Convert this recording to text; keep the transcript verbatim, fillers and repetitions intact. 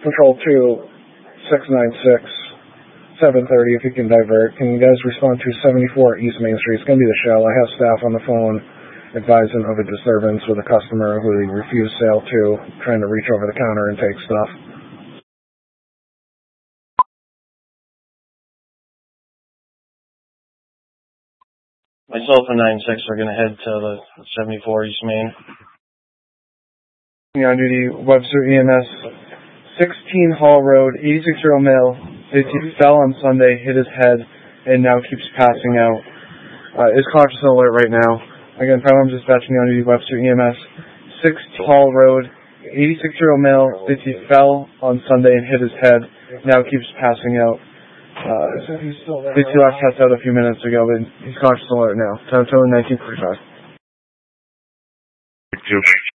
Control two, six nine six, seven thirty, if you can divert. Can you guys respond to seventy-four East Main Street? It's going to be the shell. I have staff on the phone advising of a disturbance with a customer who they refused sale to, trying to reach over the counter and take stuff. Myself and nine six are going to head to the seventy-four East Main. On duty, Webster E M S, sixteen Hall Road, eighty-six-year-old male. He fell on Sunday, hit his head, and now keeps passing out. Uh, is conscious and alert right now. Again, Firearms Dispatching on duty, Webster E M S, sixteen Hall Road, eighty-six-year-old male. He fell on Sunday and hit his head, now keeps passing out. Uh, They last passed out a few minutes ago, but he's conscious and alert now. Time to nineteen forty-five.